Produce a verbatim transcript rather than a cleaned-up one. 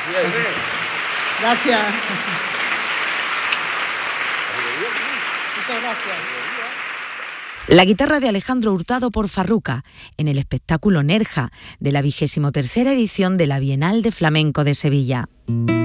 Gracias. Muchas gracias. La guitarra de Alejandro Hurtado por Farruca, en el espectáculo Nerja, de la vigésimo tercera edición de la Bienal de Flamenco de Sevilla.